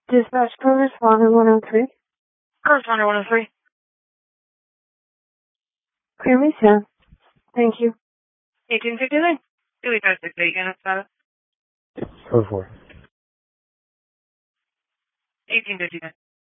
Dispatch correspondent 103. Correspondent 103. Clear me 10. Thank you. 1859. 2856 unit status. Code 4. 1859.